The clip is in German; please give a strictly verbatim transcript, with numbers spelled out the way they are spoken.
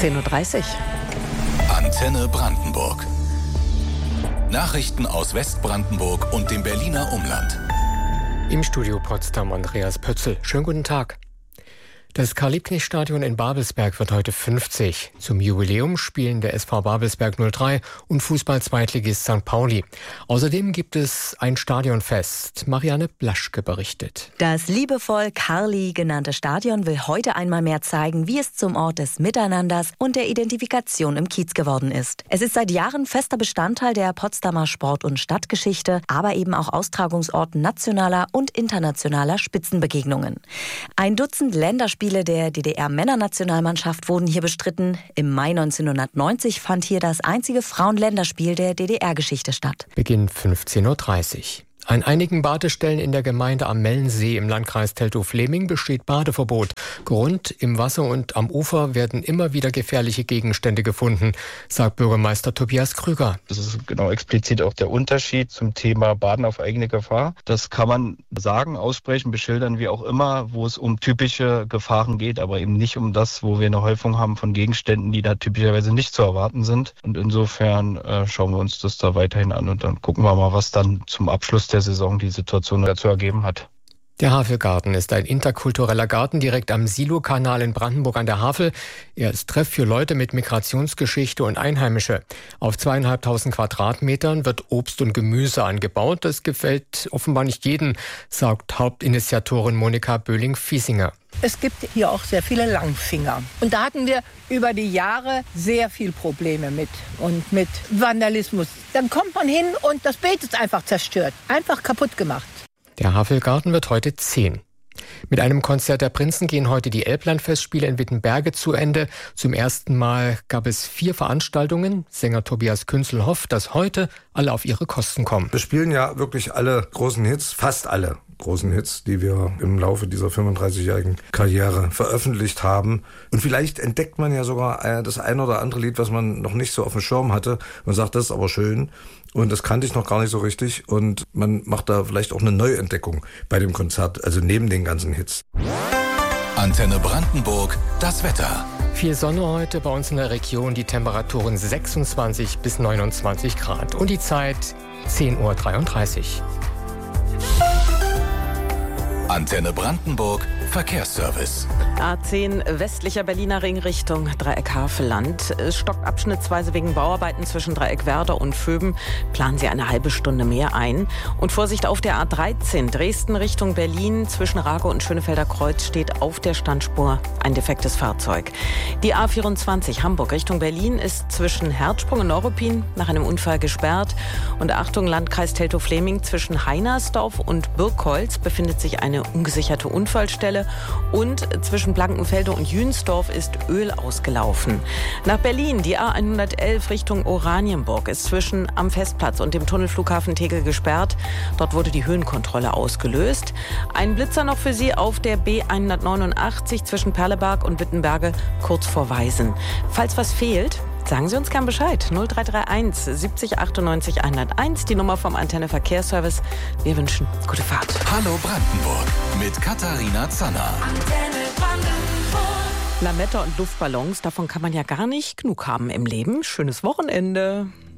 zehn Uhr dreißig. Antenne Brandenburg. Nachrichten aus Westbrandenburg und dem Berliner Umland. Im Studio Potsdam Andreas Pötzl. Schönen guten Tag. Das Karl-Liebknecht-Stadion in Babelsberg wird heute fünfzig. Zum Jubiläum spielen der S V Babelsberg null drei und Fußball-Zweitligist Sankt Pauli. Außerdem gibt es ein Stadionfest. Marianne Blaschke berichtet. Das liebevoll Karli genannte Stadion will heute einmal mehr zeigen, wie es zum Ort des Miteinanders und der Identifikation im Kiez geworden ist. Es ist seit Jahren fester Bestandteil der Potsdamer Sport- und Stadtgeschichte, aber eben auch Austragungsort nationaler und internationaler Spitzenbegegnungen. Ein Dutzend Länderspiele der D D R-Männernationalmannschaft wurden hier bestritten. Im Mai neunzehnhundertneunzig fand hier das einzige Frauenländerspiel der D D R-Geschichte statt. Beginn fünfzehn Uhr dreißig. An einigen Badestellen in der Gemeinde am Mellensee im Landkreis Teltow-Fläming besteht Badeverbot. Grund: im Wasser und am Ufer werden immer wieder gefährliche Gegenstände gefunden, sagt Bürgermeister Tobias Krüger. Das ist genau explizit auch der Unterschied zum Thema Baden auf eigene Gefahr. Das kann man sagen, aussprechen, beschildern, wie auch immer, wo es um typische Gefahren geht, aber eben nicht um das, wo wir eine Häufung haben von Gegenständen, die da typischerweise nicht zu erwarten sind. Und insofern äh, schauen wir uns das da weiterhin an und dann gucken wir mal, was dann zum Abschluss der der Saison die Situation dazu ergeben hat. Der Havelgarten ist ein interkultureller Garten direkt am Silokanal in Brandenburg an der Havel. Er ist Treff für Leute mit Migrationsgeschichte und Einheimische. Auf zweieinhalbtausend Quadratmetern wird Obst und Gemüse angebaut. Das gefällt offenbar nicht jedem, sagt Hauptinitiatorin Monika Böhling-Fiesinger. Es gibt hier auch sehr viele Langfinger. Und da hatten wir über die Jahre sehr viel Probleme mit und mit Vandalismus. Dann kommt man hin und das Beet ist einfach zerstört, einfach kaputt gemacht. Der Havelgarten wird heute zehn. Mit einem Konzert der Prinzen gehen heute die Elblandfestspiele in Wittenberge zu Ende. Zum ersten Mal gab es vier Veranstaltungen. Sänger Tobias Künzel hofft, dass heute alle auf ihre Kosten kommen. Wir spielen ja wirklich alle großen Hits, fast alle großen Hits, die wir im Laufe dieser fünfunddreißigjährigen Karriere veröffentlicht haben. Und vielleicht entdeckt man ja sogar das ein oder andere Lied, was man noch nicht so auf dem Schirm hatte und sagt, das ist aber schön. Und das kannte ich noch gar nicht so richtig. Und man macht da vielleicht auch eine Neuentdeckung bei dem Konzert, also neben den ganzen Hits. Antenne Brandenburg, das Wetter. Viel Sonne heute bei uns in der Region, die Temperaturen sechsundzwanzig bis neunundzwanzig Grad. Und die Zeit zehn Uhr dreiunddreißig. Antenne Brandenburg, Verkehrsservice. A zehn westlicher Berliner Ring Richtung Dreieck-Havelland. Es stockt abschnittsweise wegen Bauarbeiten zwischen Dreieck-Werder und Vöben. Planen Sie eine halbe Stunde mehr ein. Und Vorsicht auf der A dreizehn Dresden Richtung Berlin. Zwischen Rago und Schönefelder Kreuz steht auf der Standspur ein defektes Fahrzeug. Die A vierundzwanzig Hamburg Richtung Berlin ist zwischen Herzsprung und Neuruppin nach einem Unfall gesperrt. Und Achtung, Landkreis Teltow-Fläming, zwischen Heinersdorf und Birkholz befindet sich eine ungesicherte Unfallstelle. Und zwischen Blankenfelde und Jünsdorf ist Öl ausgelaufen. Nach Berlin, die A hundertelf Richtung Oranienburg ist zwischen am Festplatz und dem Tunnelflughafen Tegel gesperrt. Dort wurde die Höhenkontrolle ausgelöst. Ein Blitzer noch für Sie auf der B hundertneunundachtzig zwischen Perleberg und Wittenberge kurz vor Weisen. Falls was fehlt, sagen Sie uns gern Bescheid. null drei drei eins siebzig achtundneunzig hunderteins, die Nummer vom Antenne Verkehrsservice. Wir wünschen gute Fahrt. Hallo Brandenburg mit Katharina Zanner. Antenne Brandenburg. Lametta und Luftballons, davon kann man ja gar nicht genug haben im Leben. Schönes Wochenende.